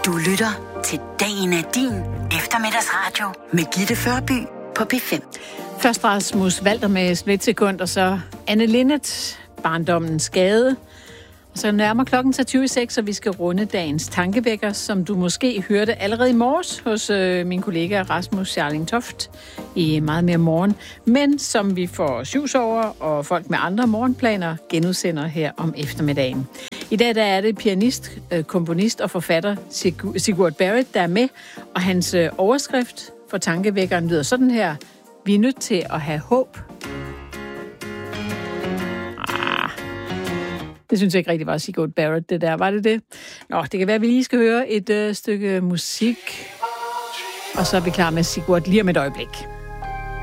Du lytter til Dagen er din eftermiddagsradio med Gitte Førby på P5. Først Rasmus Walter med Splitsekund, og så Anne Linnet, Barndommens Skade. Og så nærmer klokken sig 20.06, og vi skal runde dagens tankevækker, som du måske hørte allerede i morges hos min kollega Rasmus Charling Toft i Meget mere morgen, men som vi får syvs over, og folk med andre morgenplaner genudsender her om eftermiddagen. I dag der er det pianist, komponist og forfatter Sigurd Barrett, der er med, og hans overskrift for tankevækkeren lyder sådan her: Vi er nødt til at have håb. Det synes jeg ikke rigtig var Sigurd Barrett, det der. Var det det? Nå, det kan være, at vi lige skal høre et stykke musik. Og så er vi klar med Sigurd lige om et øjeblik.